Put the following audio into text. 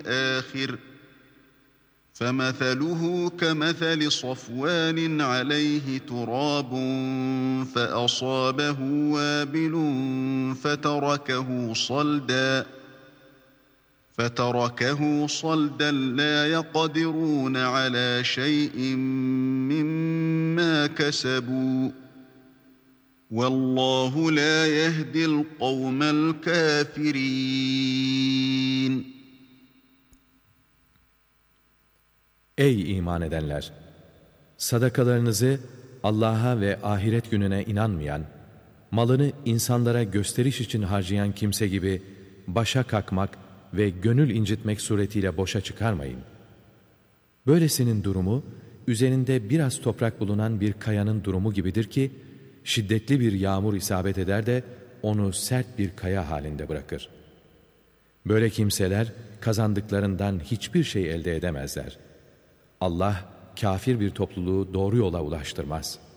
الآخر فمثله كمثل صفوان عليه تراب فأصابه وابل فتركه صلدا لا يقدرون على شيء مما كسبوا والله لا يهدي القوم الكافرين. Ey iman edenler! Sadakalarınızı Allah'a ve ahiret gününe inanmayan, malını insanlara gösteriş için harcayan kimse gibi başa kakmak ve gönül incitmek suretiyle boşa çıkarmayın. Böylesinin durumu, üzerinde biraz toprak bulunan bir kayanın durumu gibidir ki, şiddetli bir yağmur isabet eder de onu sert bir kaya halinde bırakır. Böyle kimseler kazandıklarından hiçbir şey elde edemezler. Allah, kafir bir topluluğu doğru yola ulaştırmaz.